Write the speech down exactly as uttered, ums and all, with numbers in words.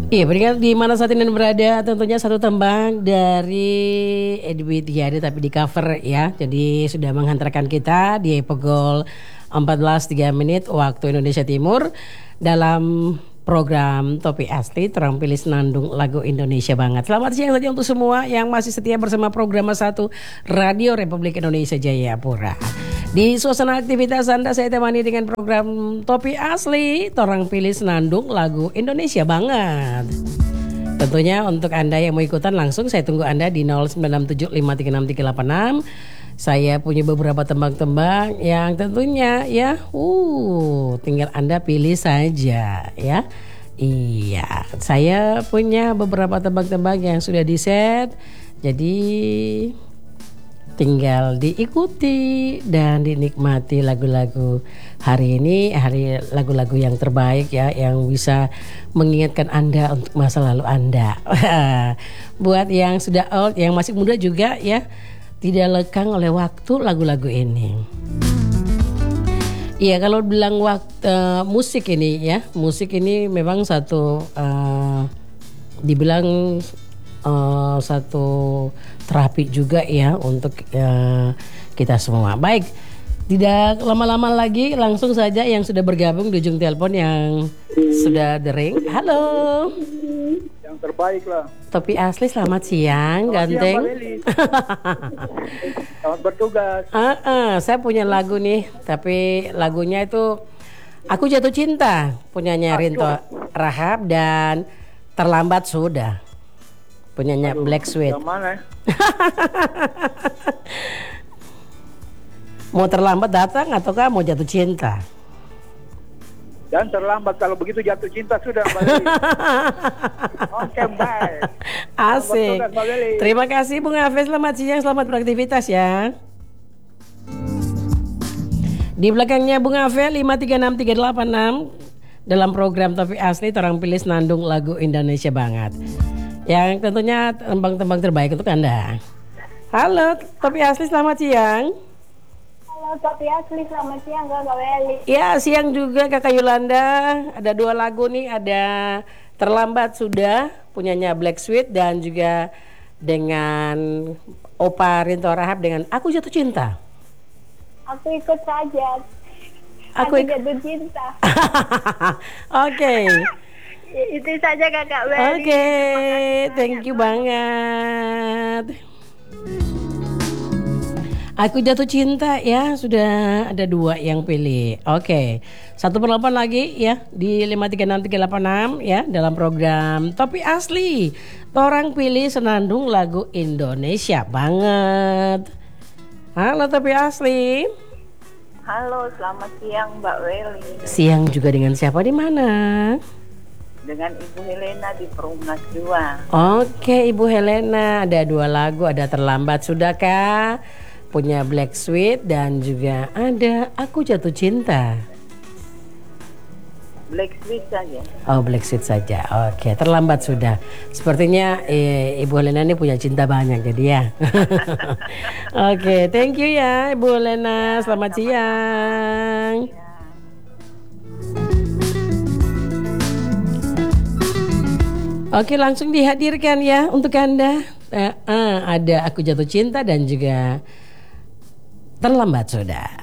Iya, berikan di mana saat ini berada, tentunya satu tembang dari Edwi Tiadi tapi di cover ya. Jadi sudah menghantarkan kita di pukul empat belas tiga menit waktu Indonesia Timur dalam program Topi Asli terampil senandung lagu Indonesia banget. Selamat siang saja untuk semua yang masih setia bersama program satu Radio Republik Indonesia Jayapura. Di suasana aktivitas Anda saya temani dengan program Topi Asli, torang pilih senandung lagu Indonesia banget. Tentunya untuk Anda yang mau ikutan langsung saya tunggu Anda di nol sembilan enam tujuh lima tiga enam tiga delapan enam. Saya punya beberapa tembang-tembang yang tentunya ya, uh, tinggal Anda pilih saja ya. Iya, saya punya beberapa tembang-tembang yang sudah di-set. Jadi tinggal diikuti dan dinikmati lagu-lagu hari ini, hari lagu-lagu yang terbaik ya, yang bisa mengingatkan Anda untuk masa lalu Anda. Buat yang sudah old, yang masih muda juga ya, tidak lekang oleh waktu lagu-lagu ini. Iya, kalau bilang waktu uh, musik ini ya, musik ini memang satu uh, dibilang uh, satu terapi juga ya untuk uh, kita semua. Baik, tidak lama-lama lagi, langsung saja yang sudah bergabung di ujung telepon yang sudah dering. Halo. Yang terbaik lah. Topi Asli, selamat siang, selamat ganteng. Siang, selamat bertugas. Uh, uh, saya punya lagu nih, tapi lagunya itu Aku Jatuh Cinta, punyanya Rinto Rahab dan Terlambat Sudah, punyanya Aduh, Black Sweet. Yang mana? Mau terlambat datang ataukah mau jatuh cinta? Dan terlambat, kalau begitu jatuh cinta sudah. Oke, baik. Asik. Terima kasih Bung Hafiz, selamat siang, selamat beraktivitas ya. Di belakangnya Bung Hafiz lima tiga enam tiga delapan enam dalam program Topi Asli torang pilih senandung lagu Indonesia banget. Yang tentunya tembang-tembang terbaik untuk Anda. Halo Topi Asli, selamat siang. Halo Topi Asli, selamat siang Kakak Weli. Ya, siang juga Kakak Yolanda. Ada dua lagu nih, ada Terlambat Sudah punyanya Black Sweet dan juga dengan Opa Rinto Rahab dengan Aku Jatuh Cinta. Aku ikut saja. Aku, Aku ik- jatuh cinta. Oke. Itu saja Kakak Weli. Oke, okay. Thank you banget. Aku Jatuh Cinta ya, sudah ada dua yang pilih. Oke, okay. Satu penelpon lagi ya di lima tiga enam tiga delapan enam ya dalam program Topi Asli. Torang pilih senandung lagu Indonesia banget. Halo Topi Asli. Halo, selamat siang Mbak Weli. Siang juga dengan siapa, di mana? Dengan Ibu Helena di Perumnas dua. Oke, Ibu Helena, ada dua lagu, ada Terlambat Sudah kah? Punya Black Sweet dan juga ada Aku Jatuh Cinta. Black Sweet saja. Oh, Black Sweet saja. Oke, Terlambat Sudah. Sepertinya eh, Ibu Helena ini punya cinta banyak jadi ya. Oke, thank you ya Ibu Helena. Selamat siang. Oke, langsung dihadirkan ya untuk Anda. Eh, eh, ada Aku Jatuh Cinta dan juga Terlambat Sudah.